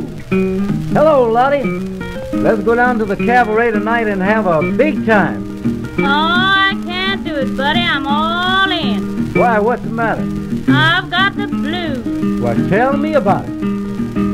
Hello, Lottie. Let's go down to the cabaret tonight and have a big time. Oh, I can't do it, buddy. I'm all in. Why, what's the matter? I've got the blues. Well, tell me about it.